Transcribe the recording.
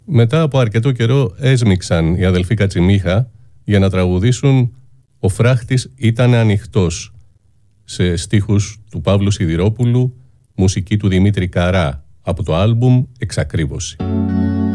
Μετά από αρκετό καιρό έσμιξαν οι αδελφοί Κατσιμίχα για να τραγουδήσουν «Ο φράχτης ήταν ανοιχτός» σε στίχους του Παύλου Σιδηρόπουλου, μουσική του Δημήτρη Καρά, από το άλμπουμ «Εξακρίβωση».